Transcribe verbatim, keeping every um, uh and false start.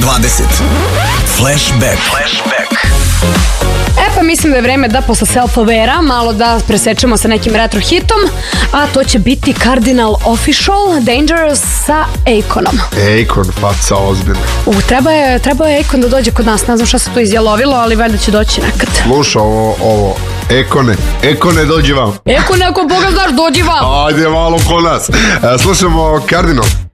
dvadeset. Flashback. Flashback. E pa mislim da je vreme da posle self-aware-a malo da presečemo sa nekim retro hitom, a to će biti Cardinal Official Dangerous sa Akonom. Akon, faca ozbiljno. U, treba je, treba je Akon da dođe kod nas, ne znam šta se tu izjalovilo, ali valjda će doći nekad. Sluša ovo, ovo, Akone, Akone dođi vam. Akon, ako Boga znaš, dođi vam. Ajde malo kod nas. Slušamo Cardinal.